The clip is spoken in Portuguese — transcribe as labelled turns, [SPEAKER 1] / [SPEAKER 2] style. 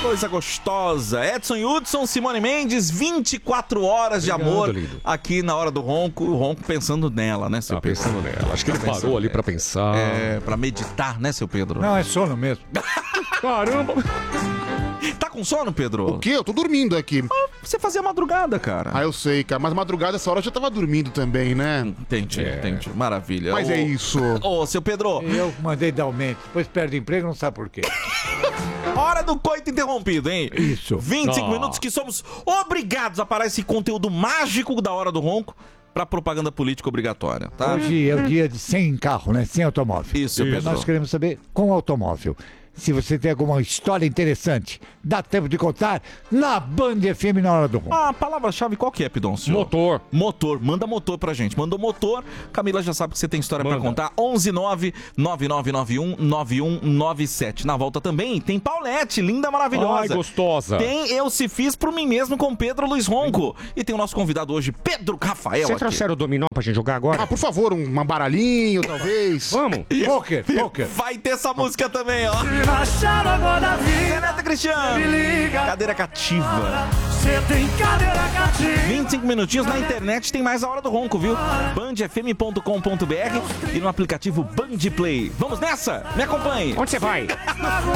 [SPEAKER 1] coisa gostosa. Edson Hudson, Simone Mendes, 24 horas de amor aqui na hora do ronco. O ronco pensando nela, né, seu Pedro?
[SPEAKER 2] Pensando nela. Acho que ele parou ali pra pensar.
[SPEAKER 1] Pra meditar, né, seu Pedro?
[SPEAKER 3] Não, é sono mesmo.
[SPEAKER 2] Caramba.
[SPEAKER 1] Tá com sono, Pedro?
[SPEAKER 4] O quê? Eu tô dormindo aqui.
[SPEAKER 1] Você fazia madrugada, cara.
[SPEAKER 4] Eu sei, cara. Mas madrugada, essa hora eu já tava dormindo também, né?
[SPEAKER 1] Entendi. Maravilha.
[SPEAKER 4] Mas é isso.
[SPEAKER 1] Ô, seu Pedro.
[SPEAKER 3] Eu mandei dar aumento. Depois perde emprego, não sabe por quê.
[SPEAKER 1] Hora do coito interrompido, hein?
[SPEAKER 3] Isso.
[SPEAKER 1] 25 minutos que somos obrigados a parar esse conteúdo mágico da Hora do Ronco pra propaganda política obrigatória, tá?
[SPEAKER 3] Hoje é o dia de sem carro, né? Sem automóvel.
[SPEAKER 1] Isso, Pedro.
[SPEAKER 3] Nós queremos saber com automóvel. Se você tem alguma história interessante, dá tempo de contar na Band FM na Hora do Ronco.
[SPEAKER 1] A palavra-chave qual que é, Pidoncio?
[SPEAKER 2] Motor.
[SPEAKER 1] Motor. Manda motor pra gente. Mandou motor. Camila já sabe que você tem história pra contar. 119-9991-9197. Na volta também tem Paulette, linda, maravilhosa.
[SPEAKER 2] Ai, gostosa.
[SPEAKER 1] Tem Eu Se Fiz Por Mim Mesmo com Pedro Luiz Ronco. E tem o nosso convidado hoje, Pedro Rafael.
[SPEAKER 2] Você trouxeram o dominó pra gente jogar agora?
[SPEAKER 4] Por favor, um baralhinho, talvez.
[SPEAKER 2] Vamos.
[SPEAKER 3] Poker.
[SPEAKER 1] Vai ter essa música também, ó. Renata Cristiano. Cadeira cativa.
[SPEAKER 5] Você tem cadeira cativa.
[SPEAKER 1] 25 minutinhos na internet, tem mais a Hora do Ronco, viu? bandfm.com.br e no aplicativo Band Play. Vamos nessa? Me acompanhe.
[SPEAKER 2] Onde você vai?